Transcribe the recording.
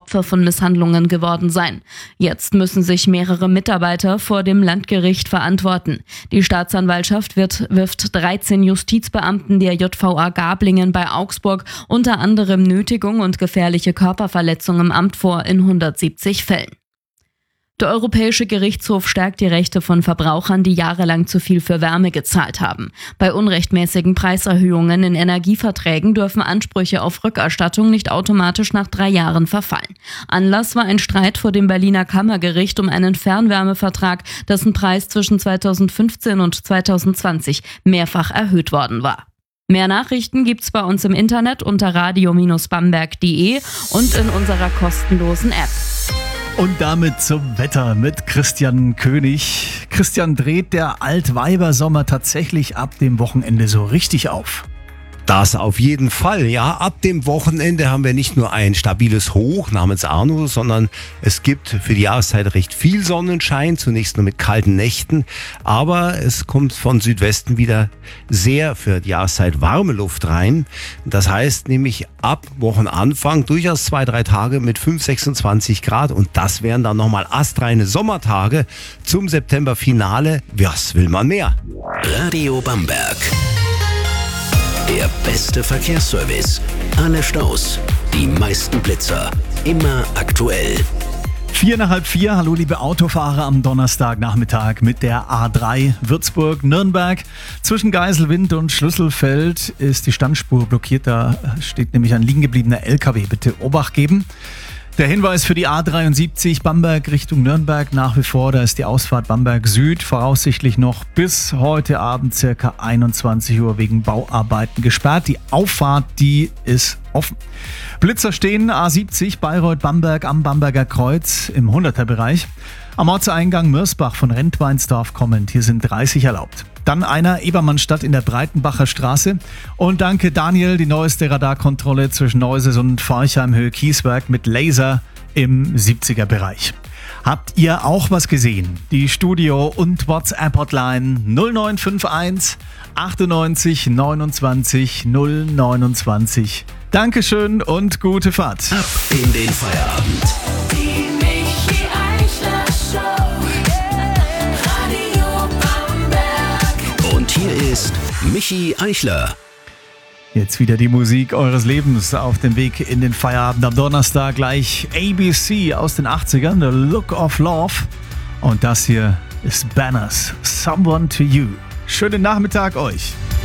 Opfer von Misshandlungen geworden sein. Jetzt müssen sich mehrere Mitarbeiter vor dem Landgericht verantworten. Die Staatsanwaltschaft wirft 13 Justizbeamten der JVA Gablingen bei Augsburg unter anderem Nötigung und gefährliche Körperverletzung im Amt vor in 170 Fällen. Der Europäische Gerichtshof stärkt die Rechte von Verbrauchern, die jahrelang zu viel für Wärme gezahlt haben. Bei unrechtmäßigen Preiserhöhungen in Energieverträgen dürfen Ansprüche auf Rückerstattung nicht automatisch nach 3 Jahren verfallen. Anlass war ein Streit vor dem Berliner Kammergericht um einen Fernwärmevertrag, dessen Preis zwischen 2015 und 2020 mehrfach erhöht worden war. Mehr Nachrichten gibt's bei uns im Internet unter radio-bamberg.de und in unserer kostenlosen App. Und damit zum Wetter mit Christian König. Christian, dreht der Altweibersommer tatsächlich ab dem Wochenende so richtig auf? Das auf jeden Fall, ja. Ab dem Wochenende haben wir nicht nur ein stabiles Hoch namens Arno, sondern es gibt für die Jahreszeit recht viel Sonnenschein, zunächst nur mit kalten Nächten. Aber es kommt von Südwesten wieder sehr für die Jahreszeit warme Luft rein. Das heißt nämlich ab Wochenanfang durchaus 2-3 Tage mit 5-26 Grad. Und das wären dann nochmal astreine Sommertage zum Septemberfinale. Was will man mehr? Radio Bamberg. Der beste Verkehrsservice. Alle Staus, die meisten Blitzer. Immer aktuell. 4:45, hallo liebe Autofahrer am Donnerstagnachmittag mit der A3 Würzburg-Nürnberg. Zwischen Geiselwind und Schlüsselfeld ist die Standspur blockiert, da steht nämlich ein liegen gebliebener LKW. Bitte Obacht geben. Der Hinweis für die A73 Bamberg Richtung Nürnberg nach wie vor, da ist die Ausfahrt Bamberg Süd voraussichtlich noch bis heute Abend ca. 21 Uhr wegen Bauarbeiten gesperrt. Die Auffahrt, die ist offen. Blitzer stehen A70 Bayreuth-Bamberg am Bamberger Kreuz im 100er-Bereich. Am Ortseingang Mörsbach von Rentweinsdorf kommend, hier sind 30 erlaubt. Dann einer Ebermannstadt in der Breitenbacher Straße. Und danke Daniel, die neueste Radarkontrolle zwischen Neuses und Forchheim Höhe Kieswerk mit Laser im 70er-Bereich. Habt ihr auch was gesehen? Die Studio- und WhatsApp-Hotline 0951 98 29 029. Dankeschön und gute Fahrt. Ab in den Feierabend. Hier ist Michi Eichler. Jetzt wieder die Musik eures Lebens auf dem Weg in den Feierabend am Donnerstag. Gleich ABC aus den 80ern, The Look of Love. Und das hier ist Banners, Someone to You. Schönen Nachmittag euch.